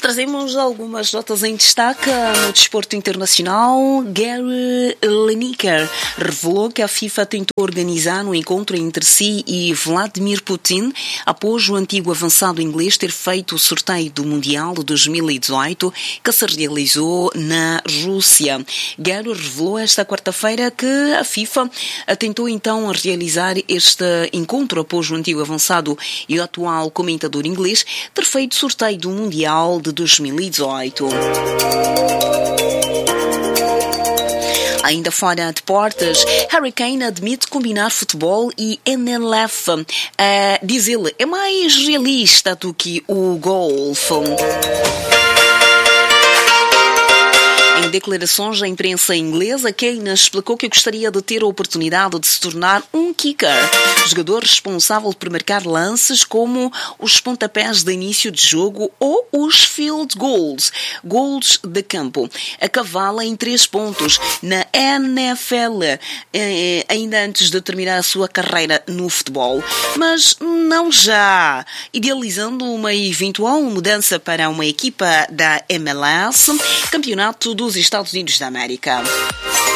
Trazemos algumas notas em destaque no desporto internacional. Gary Lineker revelou que a FIFA tentou organizar um encontro entre si e Vladimir Putin após o antigo avançado inglês ter feito o sorteio do Mundial de 2018 que se realizou na Rússia. Gary revelou esta quarta-feira que a FIFA tentou então realizar este encontro após o antigo avançado e o atual comentador inglês ter feito sorteio do Mundial de 2018. Ainda fora de portas, Harry Kane admite combinar futebol e NLF. Diz ele, é mais realista do que o golfe. Em declarações à imprensa inglesa, Kane explicou que gostaria de ter a oportunidade de se tornar um kicker, jogador responsável por marcar lances como os pontapés de início de jogo ou os field goals, gols de campo, a cavala em 3 pontos na NFL, ainda antes de terminar a sua carreira no futebol, mas não já, idealizando uma eventual mudança para uma equipa da MLS, Campeonato dos Estados Unidos da América.